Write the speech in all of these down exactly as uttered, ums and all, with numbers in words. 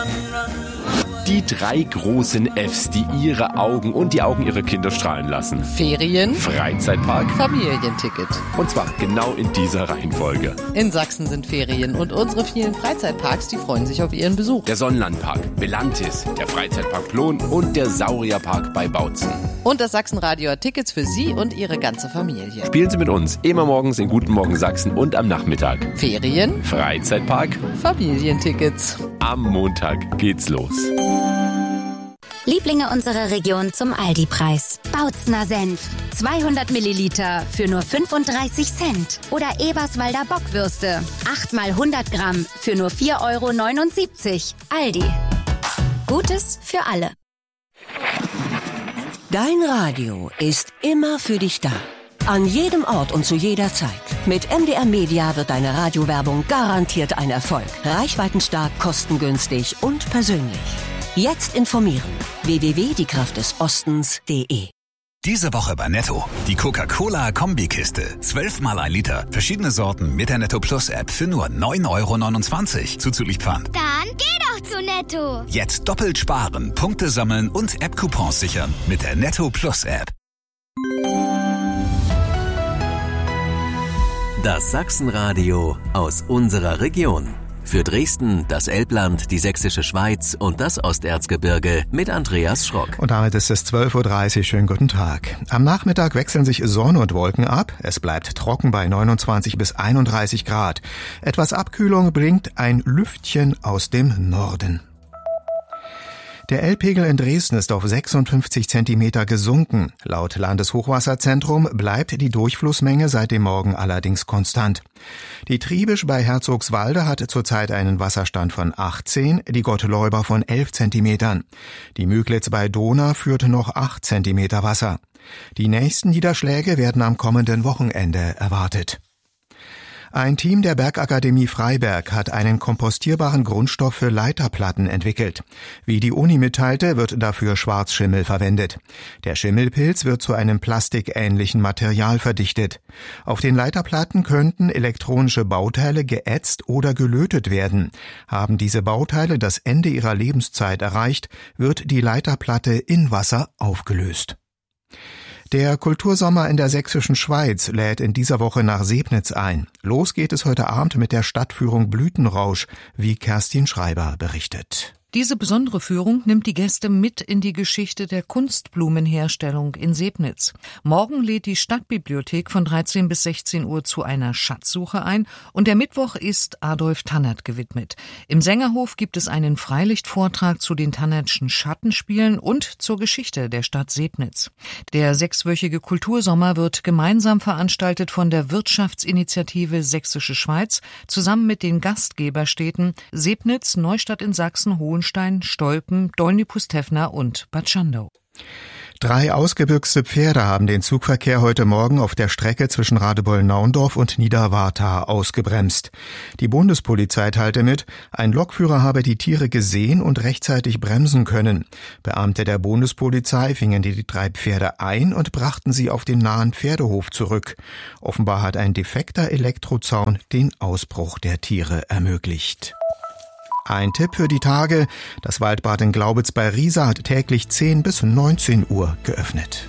Die drei großen Fs, die ihre Augen und die Augen ihrer Kinder strahlen lassen. Ferien, Freizeitpark, Familienticket. Und zwar genau in dieser Reihenfolge. In Sachsen sind Ferien und unsere vielen Freizeitparks, die freuen sich auf ihren Besuch. Der Sonnenlandpark, Belantis, der Freizeitpark Plon und der Saurierpark bei Bautzen. Und das Sachsenradio hat Tickets für Sie und Ihre ganze Familie. Spielen Sie mit uns immer morgens in Guten Morgen Sachsen und am Nachmittag. Ferien, Freizeitpark, Familientickets. Am Montag geht's los. Lieblinge unserer Region zum Aldi-Preis. Bautzner Senf. zweihundert Milliliter für nur fünfunddreißig Cent. Oder Eberswalder Bockwürste. acht mal hundert Gramm für nur vier Euro neunundsiebzig. Aldi. Gutes für alle. Dein Radio ist immer für dich da. An jedem Ort und zu jeder Zeit. Mit M D R Media wird deine Radiowerbung garantiert ein Erfolg. Reichweitenstark, kostengünstig und persönlich. Jetzt informieren. w w w punkt die kraft des ostens punkt de. Diese Woche bei Netto. Die Coca-Cola-Kombikiste. zwölfmal ein Liter. Verschiedene Sorten mit der Netto Plus App für nur neun Euro neunundzwanzig. Zuzüglich Pfand. Dann geh doch zu Netto. Jetzt doppelt sparen, Punkte sammeln und App-Coupons sichern mit der Netto Plus App. Das Sachsenradio aus unserer Region. Für Dresden, das Elbland, die Sächsische Schweiz und das Osterzgebirge mit Andreas Schrock. Und damit ist es zwölf Uhr dreißig. Schönen guten Tag. Am Nachmittag wechseln sich Sonne und Wolken ab. Es bleibt trocken bei neunundzwanzig bis einunddreißig Grad. Etwas Abkühlung bringt ein Lüftchen aus dem Norden. Der Elbpegel in Dresden ist auf sechsundfünfzig Zentimeter gesunken. Laut Landeshochwasserzentrum bleibt die Durchflussmenge seit dem Morgen allerdings konstant. Die Triebisch bei Herzogswalde hat zurzeit einen Wasserstand von achtzehn, die Gottläuber von elf Zentimetern. Die Müglitz bei Dohna führt noch acht Zentimeter Wasser. Die nächsten Niederschläge werden am kommenden Wochenende erwartet. Ein Team der Bergakademie Freiberg hat einen kompostierbaren Grundstoff für Leiterplatten entwickelt. Wie die Uni mitteilte, wird dafür Schwarzschimmel verwendet. Der Schimmelpilz wird zu einem plastikähnlichen Material verdichtet. Auf den Leiterplatten könnten elektronische Bauteile geätzt oder gelötet werden. Haben diese Bauteile das Ende ihrer Lebenszeit erreicht, wird die Leiterplatte in Wasser aufgelöst. Der Kultursommer in der Sächsischen Schweiz lädt in dieser Woche nach Sebnitz ein. Los geht es heute Abend mit der Stadtführung Blütenrausch, wie Kerstin Schreiber berichtet. Diese besondere Führung nimmt die Gäste mit in die Geschichte der Kunstblumenherstellung in Sebnitz. Morgen lädt die Stadtbibliothek von dreizehn bis sechzehn Uhr zu einer Schatzsuche ein und der Mittwoch ist Adolf Tannert gewidmet. Im Sängerhof gibt es einen Freilichtvortrag zu den Tannertschen Schattenspielen und zur Geschichte der Stadt Sebnitz. Der sechswöchige Kultursommer wird gemeinsam veranstaltet von der Wirtschaftsinitiative Sächsische Schweiz zusammen mit den Gastgeberstädten Sebnitz, Neustadt in Sachsen, Hohenstein, Stolpen, Dolny-Pustewna und Bad Schandau. Drei ausgebüchste Pferde haben den Zugverkehr heute Morgen auf der Strecke zwischen Radebeul-Naundorf und Niederwartha ausgebremst. Die Bundespolizei teilte mit, ein Lokführer habe die Tiere gesehen und rechtzeitig bremsen können. Beamte der Bundespolizei fingen die drei Pferde ein und brachten sie auf den nahen Pferdehof zurück. Offenbar hat ein defekter Elektrozaun den Ausbruch der Tiere ermöglicht. Ein Tipp für die Tage. Das Waldbad in Glaubitz bei Riesa hat täglich zehn bis neunzehn Uhr geöffnet.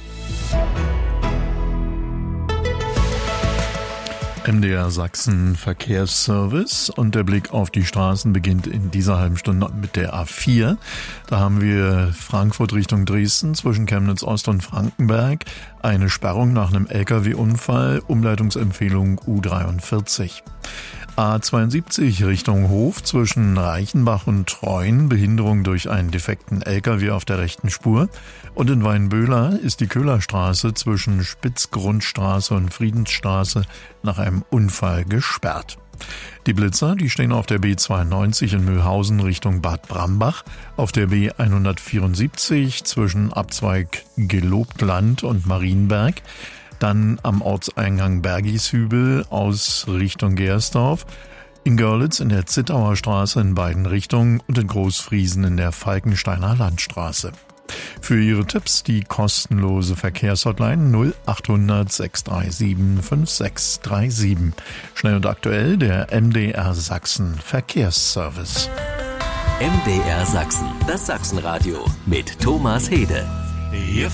M D R Sachsen Verkehrsservice und der Blick auf die Straßen beginnt in dieser halben Stunde mit der A vier. Da haben wir Frankfurt Richtung Dresden zwischen Chemnitz Ost und Frankenberg. Eine Sperrung nach einem L K W-Unfall, Umleitungsempfehlung U dreiundvierzig. A zweiundsiebzig Richtung Hof zwischen Reichenbach und Treuen, Behinderung durch einen defekten L K W auf der rechten Spur. Und in Weinböhler ist die Köhlerstraße zwischen Spitzgrundstraße und Friedensstraße nach einem Unfall gesperrt. Die Blitzer, die stehen auf der B zweiundneunzig in Mühlhausen Richtung Bad Brambach, auf der B hundertvierundsiebzig zwischen Abzweig Gelobtland und Marienberg, dann am Ortseingang Bergishübel aus Richtung Gersdorf, in Görlitz in der Zittauer Straße in beiden Richtungen und in Großfriesen in der Falkensteiner Landstraße. Für Ihre Tipps die kostenlose Verkehrshotline null achthundert sechs drei sieben fünf sechs drei sieben. Schnell und aktuell der M D R Sachsen Verkehrsservice. M D R Sachsen, das Sachsenradio mit Thomas Hede.